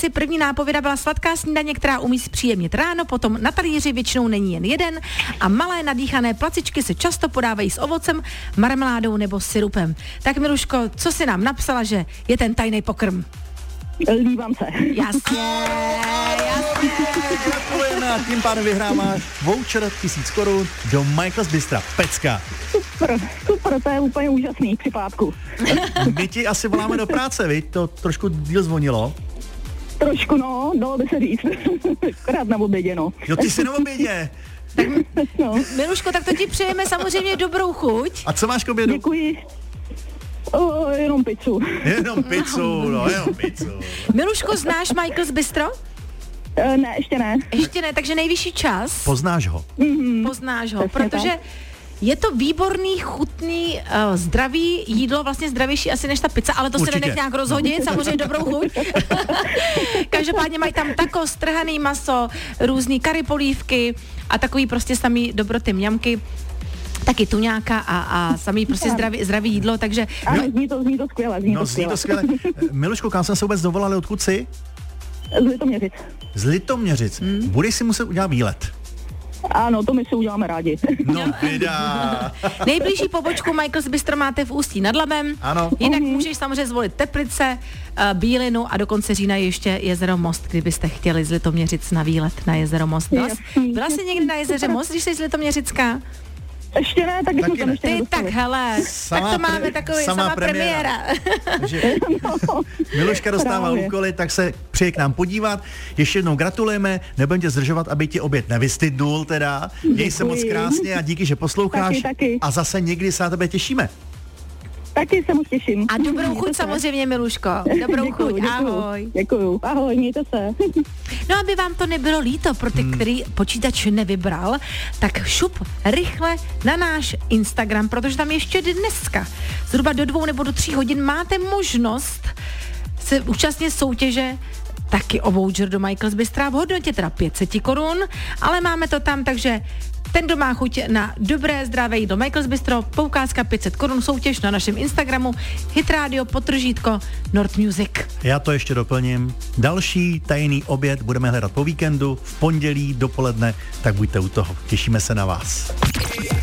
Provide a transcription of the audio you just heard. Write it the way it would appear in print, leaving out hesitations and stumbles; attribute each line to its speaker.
Speaker 1: práci. První nápověda byla sladká snídaně, která umí zpříjemnit ráno, potom na talíři většinou není jen jeden a malé nadýchané placičky se často podávají s ovocem, marmeládou nebo syrupem. Tak Miluško, co si nám napsala, že je ten tajný pokrm?
Speaker 2: Líbám se.
Speaker 1: Jasně.
Speaker 3: Gratulujeme a tím pádem vyhráváš voucher 1000 korun do Michael's Bystra. Pecka.
Speaker 2: Super, to je úplně úžasný při pátku.
Speaker 3: My ti asi voláme do práce, viď? To trošku díl zvonilo.
Speaker 2: Trošku, no, dalo by se říct. Akorát na obědě, no.
Speaker 3: Jo, ty jsi na obědě.
Speaker 1: Tak,
Speaker 2: No.
Speaker 1: Miluško, tak to ti přejeme samozřejmě dobrou chuť.
Speaker 3: A co máš k obědu?
Speaker 2: Děkuji. Jenom pizzu.
Speaker 3: Jenom pizzu, no, jenom pizzu.
Speaker 1: Miluško, znáš Michael's Bistro?
Speaker 2: Ne, ještě ne.
Speaker 1: Ještě ne, takže nejvyšší čas.
Speaker 3: Poznáš ho.
Speaker 1: Poznáš ho,
Speaker 2: Přesně
Speaker 1: protože
Speaker 2: tak.
Speaker 1: je to výborný, chutný, zdravý jídlo, vlastně zdravější asi než ta pizza, ale to
Speaker 3: Určitě.
Speaker 1: se nenech nějak rozhodit, samozřejmě dobrou chuť. Každopádně mají tam taco, strhaný maso, různý curry polívky a takový prostě samý dobroty mňamky. Taky tuňáka a samý prostě zdravý jídlo, takže...
Speaker 2: Ano, zní to skvěle,
Speaker 3: Zní to skvěle. Miluško, kam jsem se vůbec dovolali, odkud jsi?
Speaker 2: Z Litoměřic.
Speaker 3: Z Litoměřic. Budeš si muset udělat výlet.
Speaker 2: Ano, to my si uděláme rádi.
Speaker 3: No vydá.
Speaker 1: Nejbližší pobočku Michael's Bistro máte v Ústí nad Labem.
Speaker 3: Ano.
Speaker 1: Jinak můžeš samozřejmě zvolit Teplice, Bílinu a do konce října ještě jezero Most, kdybyste chtěli z Litoměřic na výlet na jezero Most. Byla jsi někdy na jezeře Most, když jsi z Litoměřická?
Speaker 2: Ještě ne, tak bychom tam ještě
Speaker 1: Ty
Speaker 2: nedostali.
Speaker 1: tak hele, tak to máme takový sama premiéra.
Speaker 3: Takže Miluška dostává
Speaker 2: Právě.
Speaker 3: úkoly, tak se přijde k nám podívat. Ještě jednou gratulujeme, nebudem tě zdržovat, aby ti oběd nevystydnul teda. Měj se moc krásně a díky, že posloucháš.
Speaker 2: Taky.
Speaker 3: A zase někdy se na tebe těšíme.
Speaker 2: Taky se moc těším.
Speaker 1: A dobrou
Speaker 2: Mějte
Speaker 1: chuť
Speaker 2: se.
Speaker 1: samozřejmě, Miluško. Dobrou chuť, ahoj.
Speaker 2: Děkuju, ahoj, mějte se.
Speaker 1: No, aby vám to nebylo líto pro ty, který počítač nevybral, tak šup rychle na náš Instagram, protože tam ještě dneska zhruba do 2 nebo do 3 hodin máte možnost se účastnit soutěže taky o voucher do Michael's Bystra v hodnotě teda 500 korun, ale máme to tam, takže ten, kdo má chuť na dobré, zdravé jídlo Michael's Bistro, poukázka 500 korun, soutěž na našem Instagramu, Hitradio, _ Nord Music.
Speaker 3: Já to ještě doplním. Další tajný oběd budeme hledat po víkendu, v pondělí dopoledne, tak buďte u toho. Těšíme se na vás.